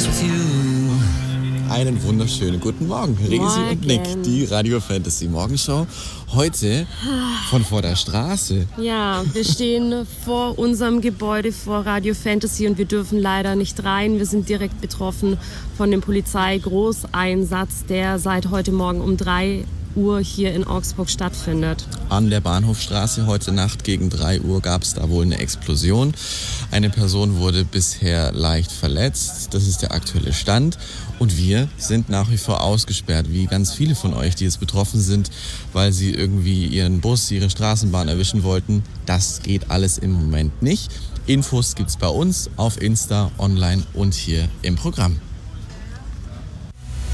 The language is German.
just with you. Einen wunderschönen guten Morgen, Resi und Nick, die Radio Fantasy Morgenshow. Heute von vor der Straße. Ja, wir stehen vor unserem Gebäude vor Radio Fantasy und wir dürfen leider nicht rein. Wir sind direkt betroffen von dem Polizeigroßeinsatz, der seit heute Morgen um 3 Uhr hier in Augsburg stattfindet. An der Bahnhofstraße heute Nacht gegen 3 Uhr gab es da wohl eine Explosion. Eine Person wurde bisher leicht verletzt. Das ist der aktuelle Stand. Und wir sind nach wie vor ausgesperrt, wie ganz viele von euch, die jetzt betroffen sind, weil sie irgendwie ihren Bus, ihre Straßenbahn erwischen wollten. Das geht alles im Moment nicht. Infos gibt's bei uns auf Insta, online und hier im Programm.